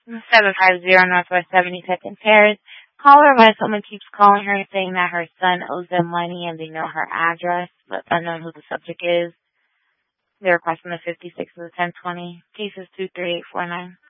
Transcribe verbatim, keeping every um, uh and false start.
seven five zero Northwest seventy-second Terrace. Caller, my someone keeps calling her saying that her son owes them money and they know her address, but unknown who the subject is. They're requesting the fifty-six of the ten twenty. Cases two three eight four nine.